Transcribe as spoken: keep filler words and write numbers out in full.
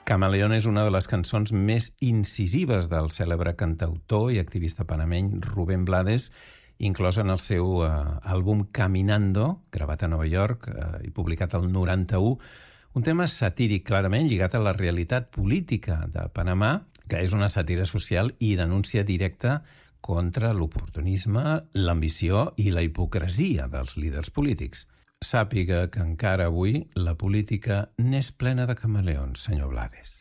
Camaleón és una de les cançons més incisives del cèlebre cantautor i activista panameny Rubén Blades, inclòs en el seu eh, àlbum Caminando, gravat a Nova York eh, i publicat el noranta-u, un tema satíric clarament lligat a la realitat política de Panamà, que és una sàtira social i denúncia directa contra l'oportunisme, l'ambició i la hipocresia dels líders polítics. Sàpiga que encara avui la política n'és plena de camaleons, senyor Blades.